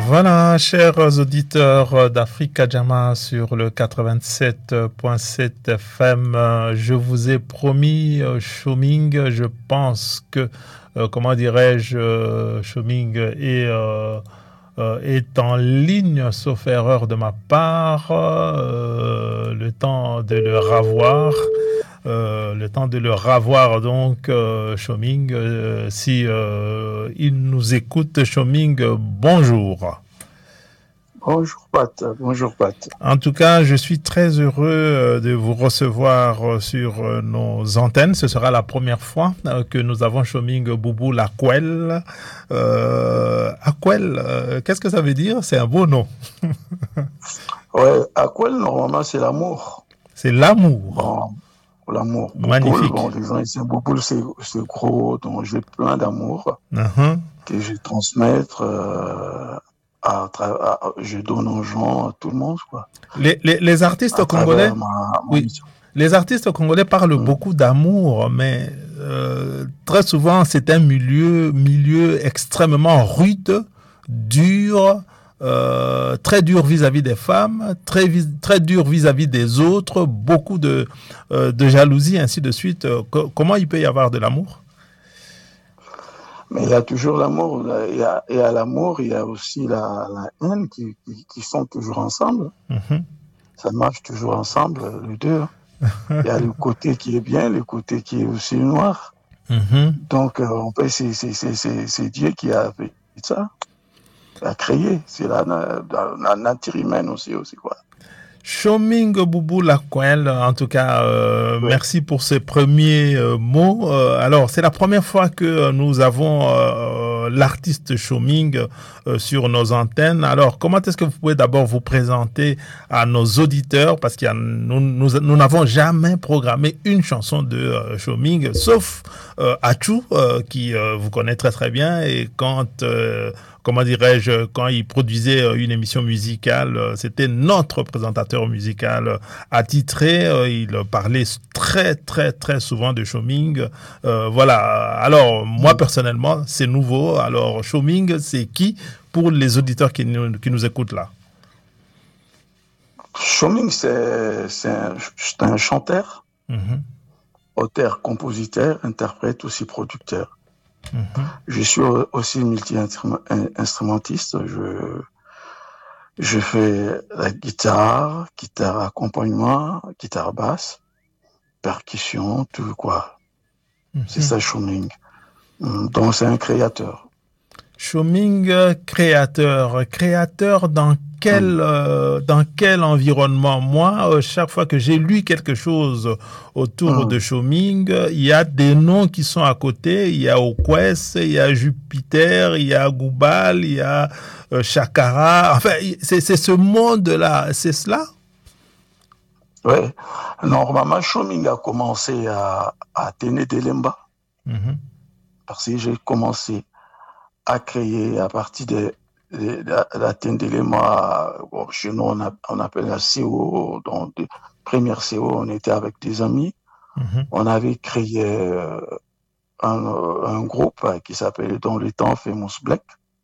Voilà, chers auditeurs d'Africa Jama sur le 87.7 FM, je vous ai promis Choming. Je pense que, comment dirais-je, Choming est en ligne, sauf erreur de ma part. Le temps de le ravoir. Donc, Choming, si il nous écoute, Choming, bonjour. Bonjour Pat, bonjour Pat. En tout cas, je suis très heureux de vous recevoir sur nos antennes. Ce sera la première fois que nous avons Choming Boubou Laquelle. Aquel, qu'est-ce que ça veut dire? C'est un beau nom. Ouais, Aquel, normalement, c'est l'amour. C'est l'amour. Bon, l'amour. Magnifique. Bon, les gens ici, Bouboule, c'est gros, donc j'ai plein d'amour que je transmettre, je donne aux gens, à tout le monde, quoi. Les artistes congolais, les artistes congolais parlent beaucoup d'amour, mais très souvent c'est un milieu extrêmement rude, dur, très dur vis-à-vis des femmes, très dur vis-à-vis des autres, beaucoup de jalousie, ainsi de suite. Comment il peut y avoir de l'amour? Mais il y a toujours l'amour. Il y a l'amour, il y a aussi la haine qui sont toujours ensemble. Ça marche toujours ensemble, les deux. Il y a le côté qui est bien, le côté qui est aussi noir. Donc, c'est Dieu qui a fait ça, a créé. C'est la nature humaine aussi, quoi. Choming Boubou Laquelle, en tout cas, merci pour ces premiers mots. Alors, c'est la première fois que nous avons l'artiste Choming sur nos antennes. Alors, comment est-ce que vous pouvez d'abord vous présenter à nos auditeurs, parce que nous n'avons jamais programmé une chanson de Choming, sauf Achou, qui vous connaît très très bien, et quand il produisait une émission musicale, c'était notre présentateur musical attitré. Il parlait très, très, très souvent de Choming. Voilà. Alors, moi, personnellement, c'est nouveau. Alors, Choming, c'est qui pour les auditeurs qui nous écoutent là? Choming, c'est un chanteur, auteur, compositeur, interprète, aussi producteur. Je suis aussi multi-instrumentiste. Je fais la guitare accompagnement, guitare basse, percussion, tout quoi. C'est ça, Choming. Donc, c'est un créateur. Choming, créateur dans quel environnement? Moi, chaque fois que j'ai lu quelque chose autour de Choming, il y a des noms qui sont à côté. Il y a Okwes, il y a Jupiter, il y a Goubal, il y a Chakara. Enfin, c'est ce monde-là, c'est cela? Oui. Normalement, Choming a commencé à Téné Delemba. Parce que j'ai commencé à créer à partir de la Tendelema, chez nous on appelle la CO, donc première CO, on était avec des amis, on avait créé un groupe qui s'appelait dans le temps Famous Black.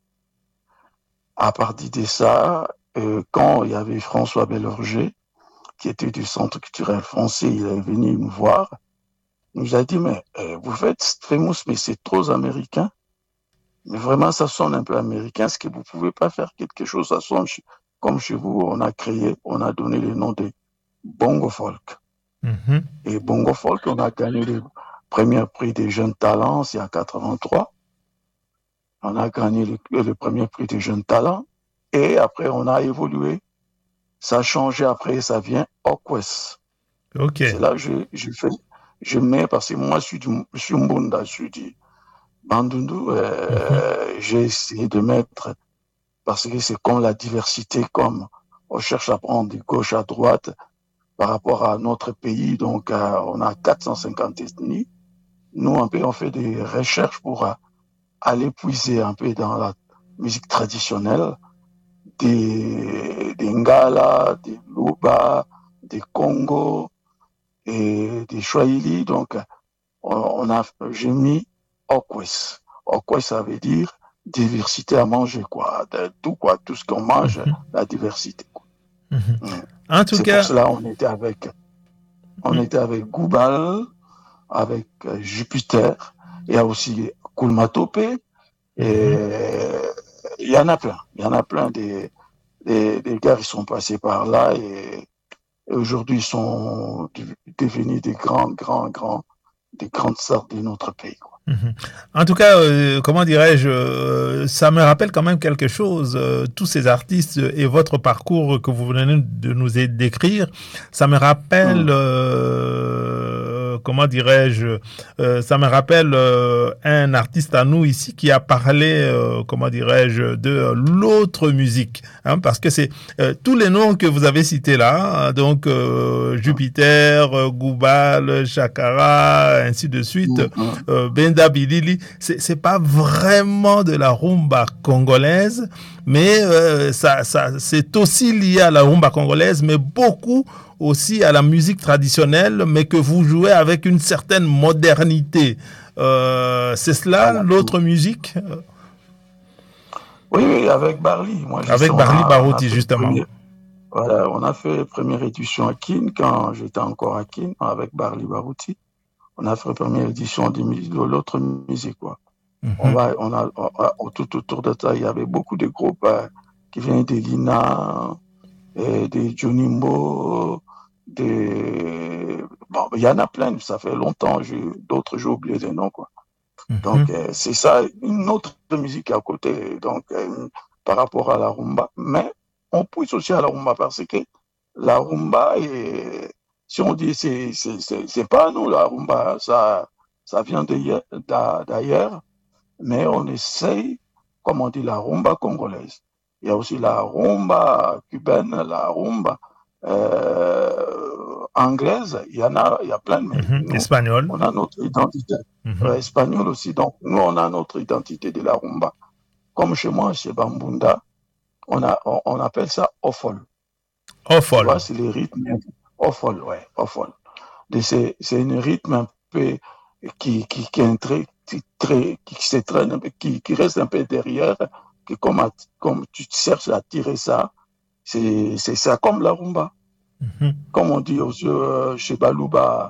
À partir de ça, quand il y avait François Bellorger, qui était du Centre culturel français, il est venu nous voir, il nous a dit, mais vous faites Famous, mais c'est trop américain. Mais vraiment, ça sonne un peu américain. Est-ce que vous ne pouvez pas faire quelque chose? Ça sonne comme chez vous. On a donné le nom de Bongo Folk. Et Bongo Folk, on a gagné le premier prix des jeunes talents, c'est en 83. On a gagné le premier prix des jeunes talents. Et après, on a évolué. Ça a changé après, ça vient Okwes. C'est là que je mets, parce que moi, je suis Mbunda, je suis du Bandundu, j'ai essayé de mettre, parce que c'est comme la diversité, comme on cherche à prendre de gauche à droite par rapport à notre pays, donc on a 450 ethnies. Nous, un peu, on fait des recherches pour aller puiser un peu dans la musique traditionnelle, des Ngala, des Luba, des Congo et des Swahili. Donc, j'ai mis Okwes. Okwes, ça veut dire diversité à manger, quoi. De tout, quoi. Tout ce qu'on mange, la diversité, quoi. En tout C'est pour cas, cela on était avec Goubal, avec Jupiter, il y a aussi Kulmatopé, et il y en a plein. Il y en a plein des gars qui sont passés par là et aujourd'hui ils sont devenus des grandes stars de notre pays, quoi. en tout cas, comment dirais-je, ça me rappelle quand même quelque chose. Tous ces artistes et votre parcours que vous venez de nous décrire, ça me rappelle, comment dirais-je, ça me rappelle un artiste à nous ici qui a parlé, comment dirais-je, de l'autre musique, hein, parce que c'est tous les noms que vous avez cités là, hein, donc Jupiter, Goubal, Chakara, ainsi de suite. Benda Bilili, c'est pas vraiment de la rumba congolaise, mais c'est aussi lié à la rumba congolaise, mais beaucoup aussi à la musique traditionnelle, mais que vous jouez avec une certaine modernité. C'est cela Voilà. l'autre musique? Oui, oui, avec Barli. Moi, je sais, Avec Barli on a Barouti, fait justement. voilà, on a fait la première édition à Kin quand j'étais encore à Kin avec Barli Barouti. On a fait la première édition de l'autre musique, quoi. Tout autour de ça, il y avait beaucoup de groupes qui venaient de Lina, des Junimbo, bon, il y en a plein, ça fait longtemps, d'autres j'ai oublié les noms, quoi. Donc, c'est ça, une autre musique à côté, donc, par rapport à la rumba. Mais on pousse aussi à la rumba parce que la rumba, si on dit, c'est pas nous, la rumba, ça vient d'ailleurs, mais on essaye, comme on dit, la rumba congolaise. Il y a aussi la rumba cubaine, la rumba anglaise, il y a plein, mais nous, Espagnol. on a notre identité. Espagnol aussi, donc nous, on a notre identité de la rumba. Comme chez moi, chez Bambunda, on appelle ça ofol. Tu Offol. vois, c'est les rythmes. Ofol, ouais, ofol. C'est un rythme un peu qui est qui s'étraîne un peu, qui reste un peu derrière, que comme tu cherches à tirer ça, c'est ça comme la rumba. Comme on dit chez Balouba,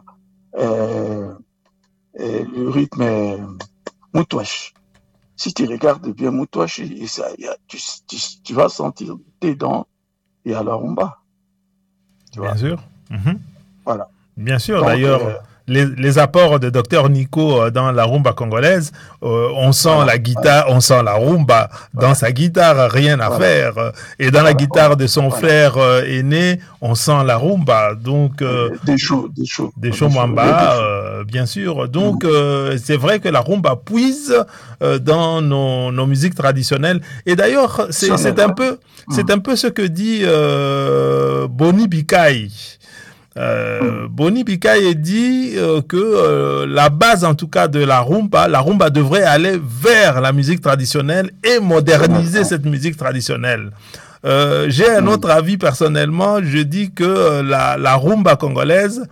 le rythme est moutouache. Si tu regardes bien moutouache, tu vas sentir dedans, il y a la rumba. Tu Bien vois? sûr. Voilà. Bien sûr, Donc, d'ailleurs, les apports de Dr Nico dans la rumba congolaise, on sent la guitare, on sent la rumba dans sa guitare, rien à faire. Et dans la guitare de son frère aîné, on sent la rumba. Donc, des shows, des Chomamba, bien sûr. Donc, c'est vrai que la rumba puise dans nos musiques traditionnelles. Et d'ailleurs, c'est un peu ce que dit Boni Bikai. Boni Bikai dit que la base en tout cas de la rumba devrait aller vers la musique traditionnelle et moderniser cette musique traditionnelle. J'ai un autre avis personnellement, je dis que la rumba congolaise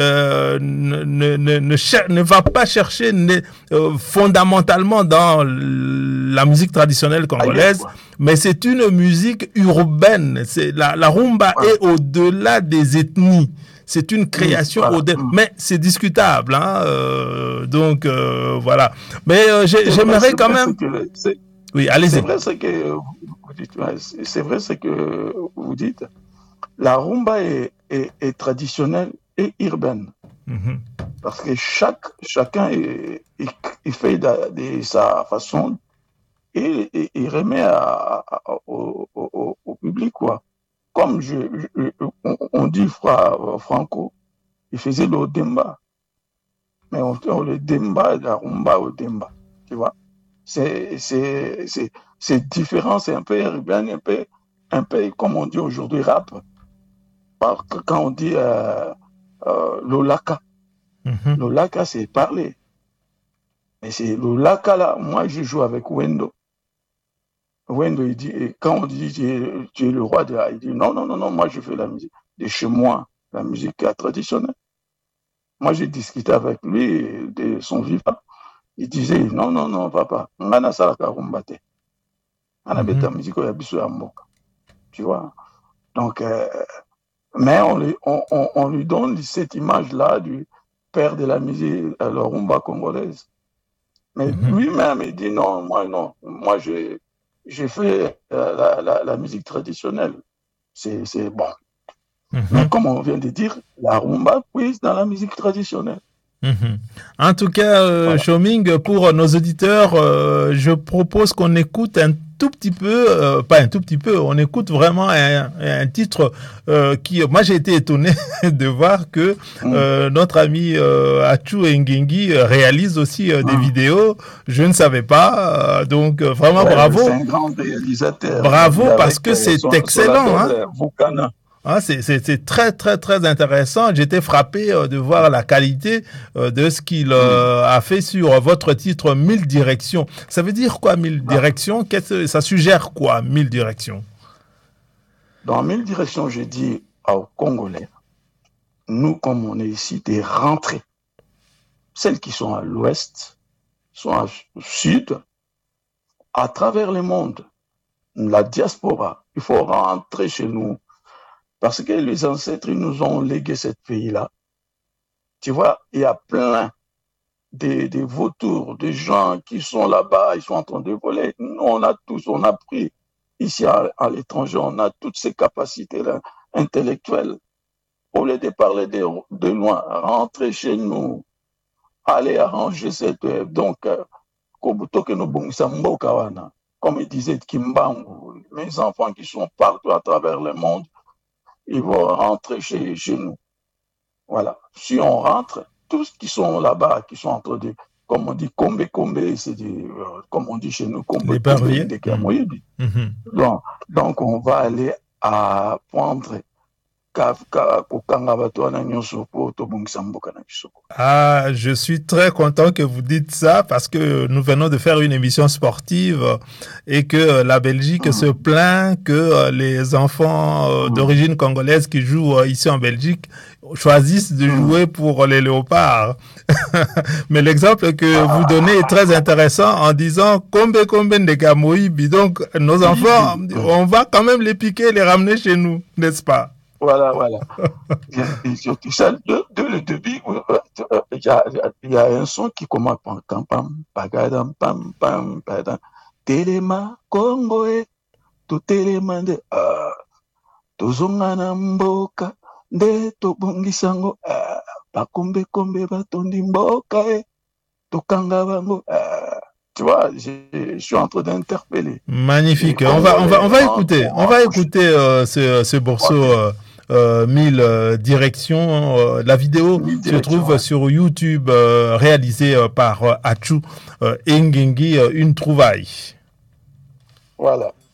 ne va pas chercher fondamentalement dans la musique traditionnelle congolaise, mais c'est une musique urbaine. La rumba est au-delà des ethnies. C'est une création mais c'est discutable, hein. Donc voilà. Mais j'aimerais quand même. Oui, allez-y. C'est vrai ce que vous dites. C'est vrai ce que vous dites. La rumba est traditionnelle et urbaine. Parce que chacun il fait de sa façon et il remet au public, quoi. Comme on dit Franco, il faisait le demba. Mais on fait le demba et la rumba au demba. Tu vois? C'est différent, c'est un peu urbain, un peu comme on dit aujourd'hui rap. Quand on dit l'olaka, l'olaka c'est parler. Mais c'est l'olaka là, moi je joue avec Wendo. Wendo il dit, et quand on dit tu es le roi de la, il dit non, moi je fais la musique de chez moi, la musique traditionnelle. Moi j'ai discuté avec lui de son vivant. Il disait non, papa, ngana salaka rumbate. On a bêta musique au yabiso amboka. Tu vois. Donc, mais on lui donne cette image-là du père de la musique, la rumba congolaise. Mais lui-même, il dit non, moi j'ai fait la musique traditionnelle. C'est bon. Mais comme on vient de dire, la rumba prise dans la musique traditionnelle. En tout cas, Voilà. Choming, pour nos auditeurs, je propose qu'on écoute un tout petit peu, pas un tout petit peu, on écoute vraiment un titre qui, moi j'ai été étonné de voir que notre ami Achu Ngingi réalise aussi des vidéos. Je ne savais pas, donc vraiment bravo. C'est un grand réalisateur. Bravo parce que c'est excellent. Vukana. Ah, c'est très, très, très intéressant. J'étais frappé de voir la qualité de ce qu'il a fait sur votre titre 1000 directions. Ça veut dire quoi, 1000 directions? Ça suggère quoi, 1000 directions? Dans 1000 directions, je dis aux Congolais, nous, comme on est ici, des rentrées. Celles qui sont à l'ouest, sont au sud, à travers le monde, la diaspora, il faut rentrer chez nous. Parce que les ancêtres, ils nous ont légué ce pays-là. Tu vois, il y a plein de vautours, de gens qui sont là-bas, ils sont en train de voler. Nous, on a pris ici à l'étranger, on a toutes ces capacités-là intellectuelles. Au lieu de parler de loin, rentrer chez nous, aller arranger cette... Donc, comme il disait Kimbangu, mes enfants qui sont partout à travers le monde, ils vont rentrer chez nous. Voilà. Si on rentre, tous qui sont là-bas, qui sont entre deux, comme on dit, kombe, c'est comme on dit chez nous, kombe, l'épervier. Donc, on va aller apprendre. Ah, je suis très content que vous dites ça parce que nous venons de faire une émission sportive et que la Belgique se plaint que les enfants d'origine congolaise qui jouent ici en Belgique choisissent de jouer pour les léopards. Mais l'exemple que vous donnez est très intéressant en disant kombe de Gamoïbi. Donc, nos enfants, on va quand même les piquer, les ramener chez nous, n'est-ce pas? Voilà. Dès le début, il y a un son qui commence pam pagadam pam pam padam telema Congo to telema de tozonga na mboka nde tobongisango bakombe batondi mboka tokanga bango. Tu vois, je suis en train d'interpeller. Magnifique. On va écouter ce morceau 1000 directions. La vidéo se trouve sur YouTube, réalisée par Achu Ngingi, une trouvaille. Voilà.